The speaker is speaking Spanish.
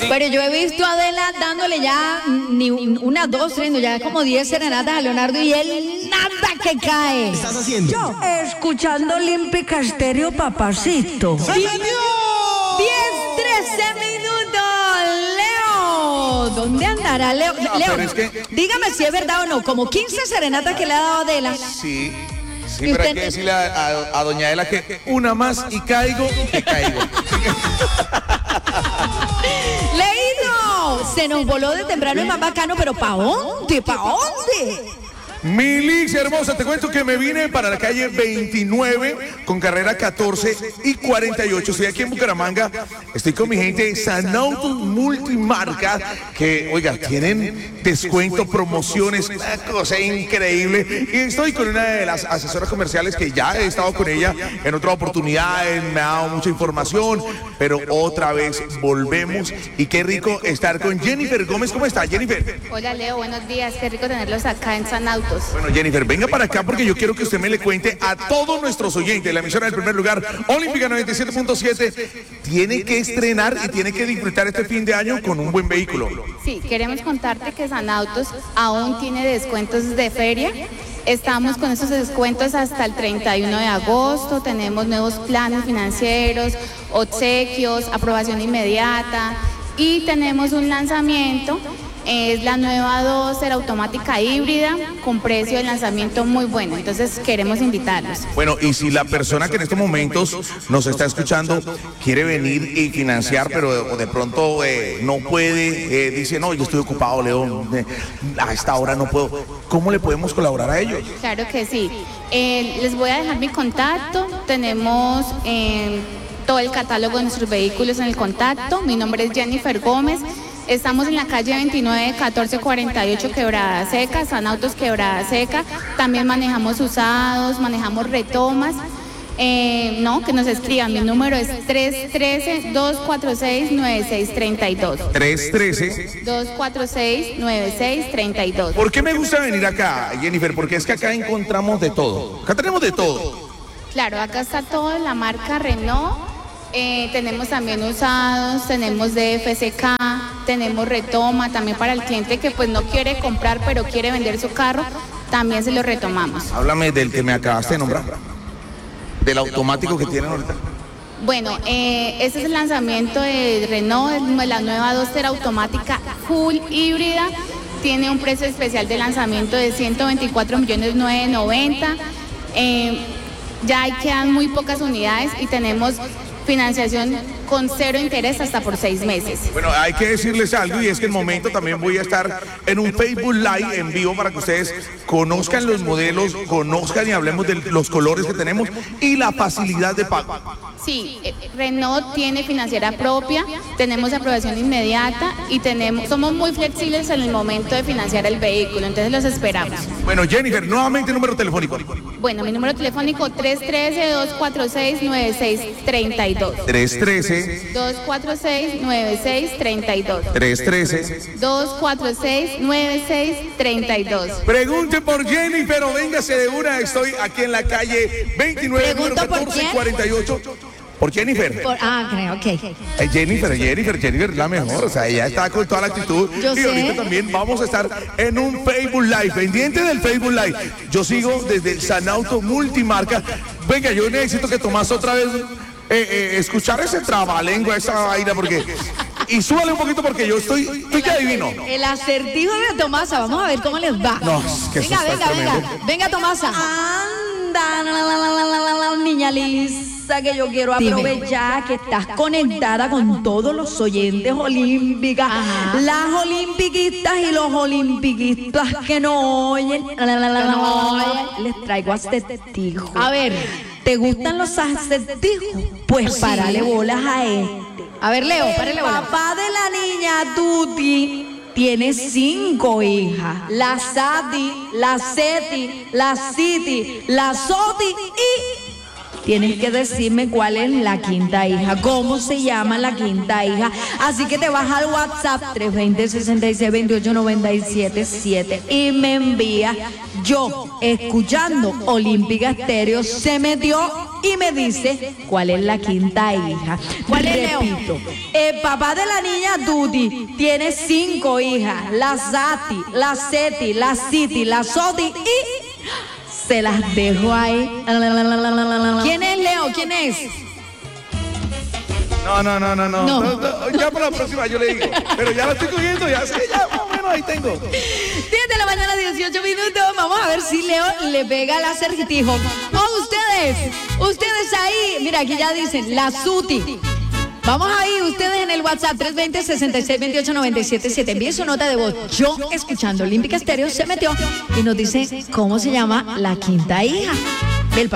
Pero yo he visto a Adela dándole ya ni una, dos, tres, no, ya como 10 serenatas a Leonardo y él nada que cae. ¿Qué estás haciendo? Yo, escuchando Olímpica Estéreo, papacito. 10, 13 minutos, Leo. ¿Dónde andará Leo? Leo, pero es que... dígame si es verdad o no, como 15 serenatas que le ha dado Adela. Sí, ¿Y pero usted? hay que decirle a doña Adela que una más y caigo, que caigo. Leído, se nos voló de temprano y más bacano, pero ¿pa' dónde? ¿Pa' dónde? Mi Liz hermosa, te cuento que me vine para la calle 29 con carrera 14 y 48. Estoy aquí en Bucaramanga. Estoy con mi gente de Sanautos Multimarca que, oiga, tienen descuento, promociones, una cosa increíble. Y estoy con una de las asesoras comerciales que ya he estado con ella en otra oportunidad, me ha dado mucha información, pero otra vez volvemos. Y qué rico estar con Jennifer Gómez. ¿Cómo está, Jennifer? Hola Leo, buenos días, qué rico tenerlos acá en Sanautos. Bueno, Jennifer, venga para acá porque yo quiero que usted me le cuente a todos nuestros oyentes. La emisora del primer lugar, Olímpica 97.7, tiene que estrenar y tiene que disfrutar este fin de año con un buen vehículo. Sí, queremos contarte que Sanautos aún tiene descuentos de feria. Estamos con esos descuentos hasta el 31 de agosto. Tenemos nuevos planes financieros, obsequios, aprobación inmediata y tenemos un lanzamiento. Es la nueva Duster automática híbrida con precio de lanzamiento muy bueno, entonces queremos invitarlos. Bueno, y si la persona que en estos momentos nos está escuchando quiere venir y financiar, pero de pronto no puede, dice, no, yo estoy ocupado, León, a esta hora no puedo, ¿cómo le podemos colaborar a ellos? Claro que sí. Les voy a dejar mi contacto, tenemos todo el catálogo de nuestros vehículos en el contacto. Mi nombre es Jennifer Gómez. Estamos en la calle 29, 1448 Quebrada Seca, Sanautos Quebrada Seca. También manejamos usados, manejamos retomas. Que nos escriban. Mi número es 313-246-9632. 313-246-9632. ¿Por qué me gusta venir acá, Jennifer? Porque es que acá encontramos de todo. Acá tenemos de todo. Claro, acá está toda la marca Renault. Tenemos también usados, tenemos DFCK, tenemos retoma, también para el cliente que pues no quiere comprar pero quiere vender su carro, también se lo retomamos. Háblame del que me acabaste de nombrar, del automático que tienen ahorita. Bueno, este es el lanzamiento de Renault, la nueva Duster automática full híbrida, tiene un precio especial de lanzamiento de 124.990.000. Ya quedan muy pocas unidades y tenemos financiación con 0 interés hasta por 6 meses. Bueno, hay que decirles algo y es que en el momento también voy a estar en un Facebook Live en vivo para que ustedes conozcan los modelos, conozcan y hablemos de los colores que tenemos y la facilidad de pago. Sí, Renault tiene financiera propia, tenemos aprobación inmediata y somos muy flexibles en el momento de financiar el vehículo, entonces los esperamos. Bueno, Jennifer, nuevamente número telefónico. Bueno, mi número telefónico 313-246-9632. 313-246-9632. 313-246-9632. Pregunte por Jennifer o véngase de una. Estoy aquí en la calle 29, número 1448. ¿Por Jennifer? Creo, ok. Jennifer es la mejor, o sea, ella está con toda la actitud. Yo y sé. ahorita también vamos a estar en un Facebook Live, pendiente del Facebook Live. Yo sigo desde Sanauto Multimarca. Venga, yo necesito que Tomás otra vez escuchar ese trabalengua, esa vaina, porque... Y súbale un poquito porque yo estoy que adivino. El acertijo de Tomasa, vamos a ver cómo les va. No, es que eso está tremendo. Venga, Tomasa. Anda, la niña Lisa, que yo quiero aprovechar que estás conectada con todos los oyentes olímpicas, las olimpiquistas y los olimpiquistas que no oyen, les traigo acertijos. A ver, ¿te gustan los acertijos? Pues párale bolas a este. A ver, Leo, párale bolas. El papá de la niña Tuti tiene 5 hijas. La Sati, la Seti, la Siti, la Soti y... Tienes que decirme cuál es la quinta hija, cómo se llama la quinta hija. Así que te vas al WhatsApp 320-6628-977 y me envías yo, escuchando Olímpica Estéreo, se metió y me dice cuál es la quinta hija. ¿Cuál es, Leo? Repito, el papá de la niña Tuti tiene 5 hijas, la Sati, la Seti, la Siti, la Soti y se las dejo ahí. ¿Quién es, Leo? ¿Quién es? No. Ya para la próxima yo le digo. Pero ya la estoy cogiendo, ya sé, ya más o menos ahí tengo. 10 de la mañana, 18 minutos. Vamos a ver si Leo le pega el acertijo. Oh, ustedes ahí. Mira, aquí ya dicen la Suti. Vamos ahí, ustedes en el WhatsApp 320-6628-977. Envíen su nota de voz. Yo, escuchando Olímpica Estéreo, se metió y nos dice cómo se llama la quinta hija.